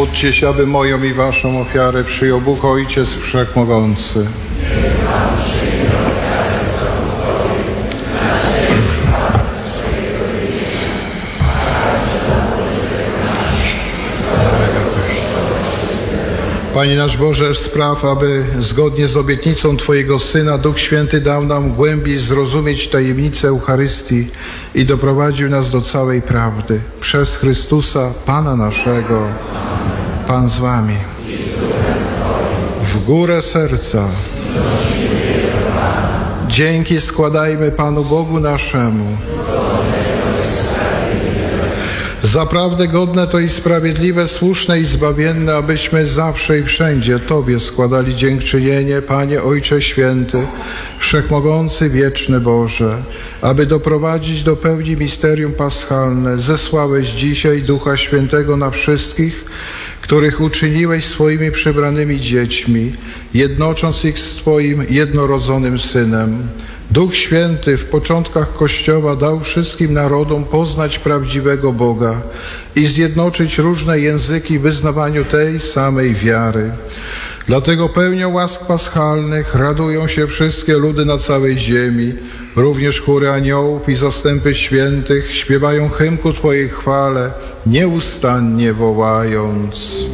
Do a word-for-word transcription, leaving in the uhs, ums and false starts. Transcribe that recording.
Módlcie się, aby moją i waszą ofiarę przyjął Bóg Ojciec Wszechmogący. Panie nasz Boże, spraw, aby zgodnie z obietnicą Twojego Syna Duch Święty dał nam głębiej zrozumieć tajemnicę Eucharystii i doprowadził nas do całej prawdy. Przez Chrystusa, Pana naszego. Pan z Wami. W górę serca. Dzięki składajmy Panu Bogu naszemu. Zaprawdę godne to i sprawiedliwe, słuszne i zbawienne, abyśmy zawsze i wszędzie Tobie składali dziękczynienie, Panie Ojcze Święty, Wszechmogący, Wieczny Boże. Aby doprowadzić do pełni misterium paschalne, zesłałeś dzisiaj Ducha Świętego na wszystkich, których uczyniłeś swoimi przybranymi dziećmi, jednocząc ich z Twoim jednorodzonym Synem. Duch Święty w początkach Kościoła dał wszystkim narodom poznać prawdziwego Boga i zjednoczyć różne języki w wyznawaniu tej samej wiary. Dlatego pełnią łask paschalnych radują się wszystkie ludy na całej ziemi. Również chóry aniołów i zastępy świętych śpiewają hymn ku Twojej chwale, nieustannie wołając.